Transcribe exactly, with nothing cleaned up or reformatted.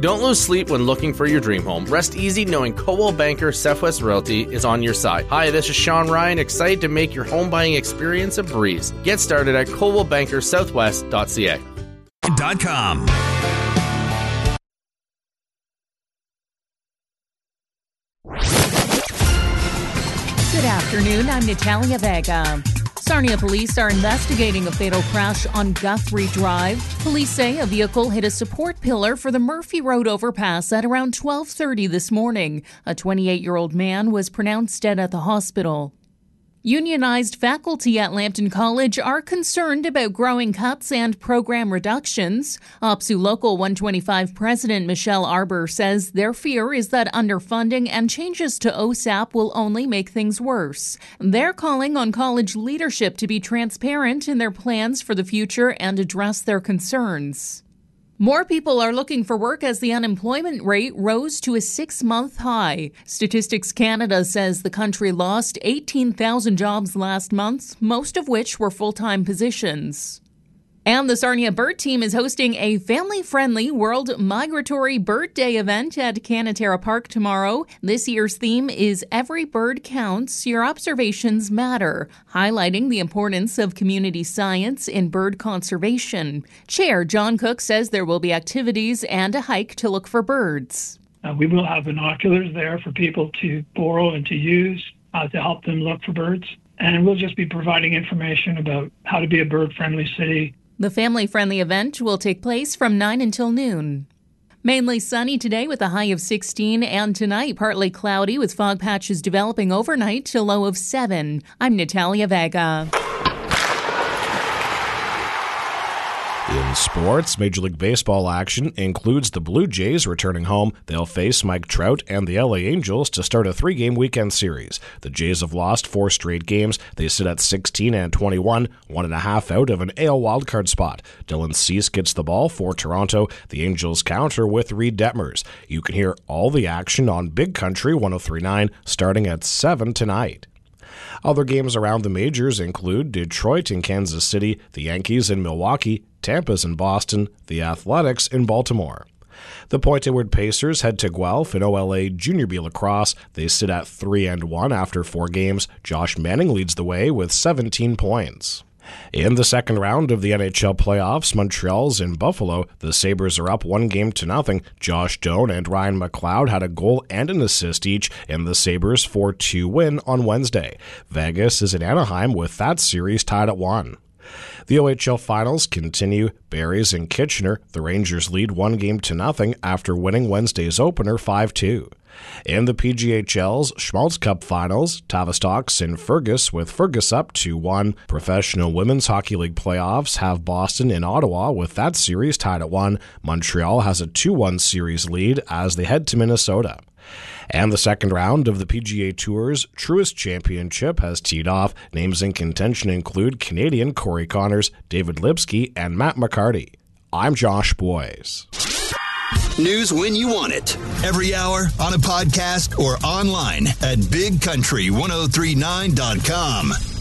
Don't lose sleep when looking for your dream home. Rest easy knowing Coldwell Banker Southwest Realty is on your side. Hi, this is Sean Ryan, excited to make your home buying experience a breeze. Get started at coldwell banker southwest dot c a. Dot com. Good afternoon, I'm Natalia Vega. Sarnia police are investigating a fatal crash on Guthrie Drive. Police say a vehicle hit a support pillar for the Murphy Road overpass at around twelve thirty this morning. A twenty-eight-year-old man was pronounced dead at the hospital. Unionized faculty at Lambton College are concerned about growing cuts and program reductions. O P S U Local one twenty-five President Michelle Arbour says their fear is that underfunding and changes to O S A P will only make things worse. They're calling on college leadership to be transparent in their plans for the future and address their concerns. More people are looking for work as the unemployment rate rose to a six-month high. Statistics Canada says the country lost eighteen thousand jobs last month, most of which were full-time positions. And the Sarnia Bird Team is hosting a family-friendly World Migratory Bird Day event at Canatera Park tomorrow. This year's theme is Every Bird Counts, Your Observations Matter, highlighting the importance of community science in bird conservation. Chair John Cook says there will be activities and a hike to look for birds. Uh, we will have binoculars there for people to borrow and to use uh, to help them look for birds. And we'll just be providing information about how to be a bird-friendly city. The family-friendly event will take place from nine until noon. Mainly sunny today with a high of sixteen, and tonight partly cloudy with fog patches developing overnight to a low of seven. I'm Natalia Vega. In sports, Major League Baseball action includes the Blue Jays returning home. They'll face Mike Trout and the L A Angels to start a three-game weekend series. The Jays have lost four straight games. They sit at sixteen and twenty-one, one and a half out of an A L wildcard spot. Dylan Cease gets the ball for Toronto. The Angels counter with Reed Detmers. You can hear all the action on Big Country one oh three point nine starting at seven tonight. Other games around the majors include Detroit and Kansas City, the Yankees in Milwaukee, Tampa's in Boston, the Athletics in Baltimore. The Point Edward Pacers head to Guelph in O L A Junior B lacrosse. They sit at three and one after four games. Josh Manning leads the way with seventeen points. In the second round of the N H L playoffs, Montreal's in Buffalo. The Sabres are up one game to nothing. Josh Doan and Ryan McLeod had a goal and an assist each in the Sabres' four two win on Wednesday. Vegas is in Anaheim with that series tied at one. The O H L finals continue. Barrie's in Kitchener. The Rangers lead one game to nothing after winning Wednesday's opener five two. In the P G H L's Schmaltz Cup Finals, Tavistock's in Fergus with Fergus up two one. Professional Women's Hockey League playoffs have Boston in Ottawa with that series tied at one. Montreal has a two one series lead as they head to Minnesota. And the second round of the P G A Tour's Truist Championship has teed off. Names in contention include Canadian Corey Connors, David Lipsky, and Matt McCarty. I'm Josh Boyes. News when you want it. Every hour, on a podcast, or online at big country ten thirty-nine dot com.